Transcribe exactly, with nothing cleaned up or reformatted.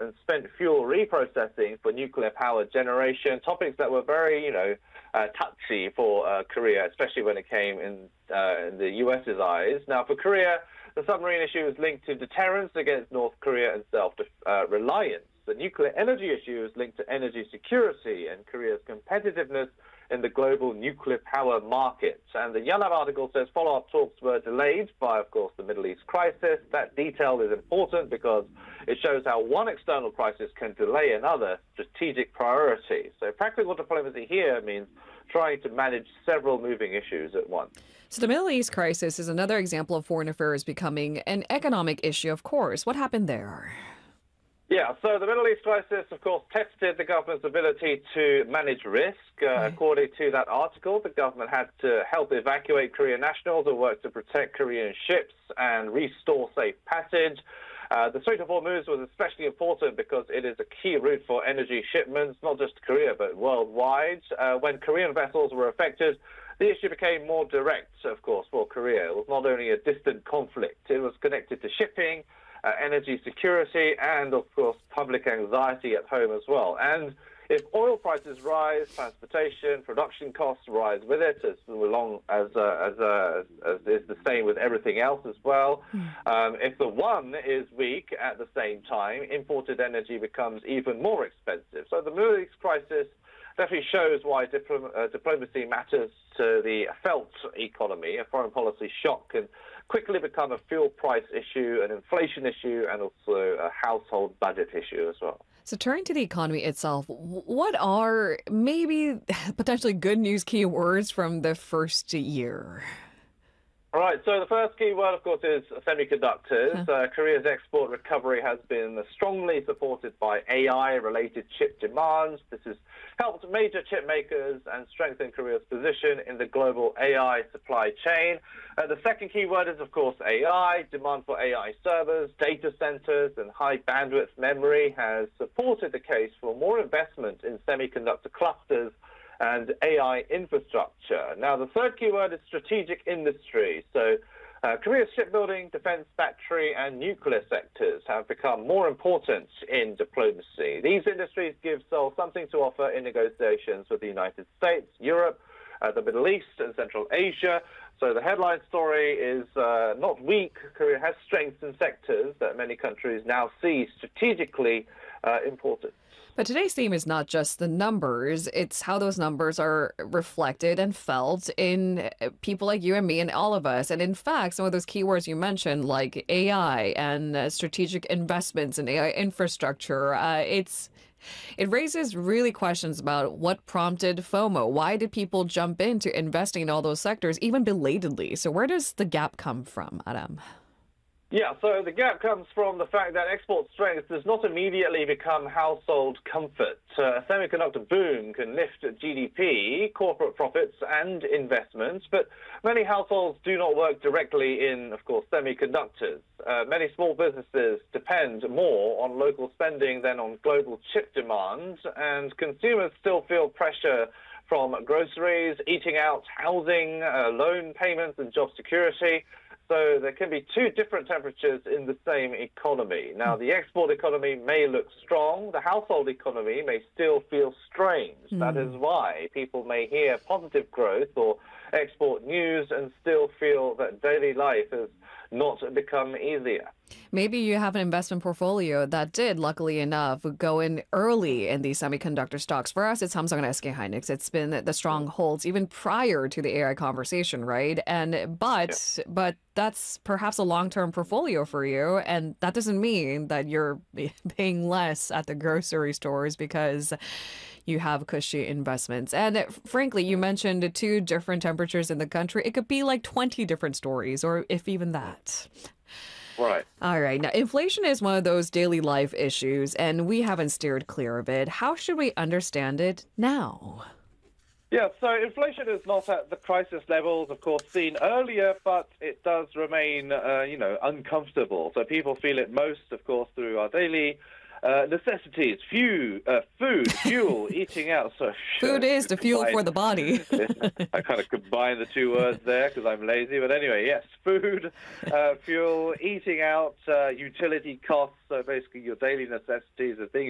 and spent fuel reprocessing for nuclear power generation, topics that were very, you know, uh, touchy for uh, Korea, especially when it came in, uh, in the U S's eyes. Now, for Korea, the submarine issue is linked to deterrence against North Korea and self-reliance. The nuclear energy issue is linked to energy security and Korea's competitiveness in the global nuclear power market. And the Yonhap article says follow-up talks were delayed by, of course, the Middle East crisis. That detail is important because it shows how one external crisis can delay another strategic priority. So practical diplomacy here means trying to manage several moving issues at once. So the Middle East crisis is another example of foreign affairs becoming an economic issue, of course. What happened there? Yeah, so the Middle East crisis, of course, tested the government's ability to manage risk. Uh, mm. According to that article, the government had to help evacuate Korean nationals who worked to protect Korean ships and restore safe passage. Uh, the Strait of Hormuz was especially important because it is a key route for energy shipments, not just to Korea, but worldwide. Uh, when Korean vessels were affected, the issue became more direct, of course, for Korea. It was not only a distant conflict, it was connected to shipping, Uh, energy security, and, of course, public anxiety at home as well. And if oil prices rise, transportation, production costs rise with it, as long as uh, as, uh, as is the same with everything else as well. Mm. Um, if the one is weak at the same time, imported energy becomes even more expensive. So the Middle East crisis definitely shows why diplom- uh, diplomacy matters to the felt economy. A foreign policy shock can quickly become a fuel price issue, an inflation issue, and also a household budget issue as well. So turning to the economy itself, what are maybe potentially good news keywords from the first year? All right, so the first key word, of course, is semiconductors. Huh. Uh, Korea's export recovery has been strongly supported by A I-related chip demands. This has helped major chip makers and strengthened Korea's position in the global A I supply chain. Uh, the second key word is, of course, A I. Demand for A I servers, data centers, and high-bandwidth memory has supported the case for more investment in semiconductor clusters and A I infrastructure. Now, the third keyword is strategic industry. So uh, Korea's shipbuilding, defense, battery, and nuclear sectors have become more important in diplomacy. These industries give Seoul something to offer in negotiations with the United States, Europe, uh, the Middle East, and Central Asia. So the headline story is uh, not weak. Korea has strengths in sectors that many countries now see strategically uh, important. But today's theme is not just the numbers, it's how those numbers are reflected and felt in people like you and me and all of us. And in fact, some of those keywords you mentioned, like A I and uh, strategic investments in A I infrastructure, uh, it's it raises really questions about what prompted FOMO. Why did people jump into investing in all those sectors, even belatedly? So where does the gap come from, Adam? Yeah, so the gap comes from the fact that export strength does not immediately become household comfort. Uh, a semiconductor boom can lift G D P, corporate profits, and investments, but many households do not work directly in, of course, semiconductors. Uh, many small businesses depend more on local spending than on global chip demand, and consumers still feel pressure from groceries, eating out, housing, uh, loan payments, and job security. So there can be two different temperatures in the same economy. Now, the export economy may look strong. The household economy may still feel strange. Mm. That is why people may hear positive growth or export news and still feel that daily life has not become easier. Maybe you have an investment portfolio that did, luckily enough, go in early in these semiconductor stocks. For us, it's Samsung and S K Hynix. It's been the strongholds even prior to the A I conversation, right? And but yeah. but that's perhaps a long-term portfolio for you, and that doesn't mean that you're paying less at the grocery stores because you have cushy investments. And frankly, you mentioned two different temperatures in the country. It could be like twenty different stories, or if even that. Right. All right. Now, inflation is one of those daily life issues, and we haven't steered clear of it. How should we understand it now? Yeah, so inflation is not at the crisis levels, of course, seen earlier, but it does remain, uh, you know, uncomfortable. So people feel it most, of course, through our daily Uh, necessities, few, uh, food, fuel, eating out. So Food is the fuel for the body. I kind of combine the two words there because I'm lazy. But anyway, yes, food, uh, fuel, eating out, uh, utility costs. So basically your daily necessities, the things